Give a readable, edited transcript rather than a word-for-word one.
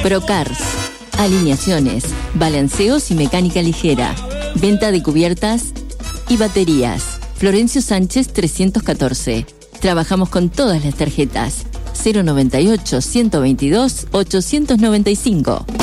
Procars, alineaciones, balanceos y mecánica ligera, venta de cubiertas y baterías. Florencio Sánchez 314. Trabajamos con todas las tarjetas. 098 122 895.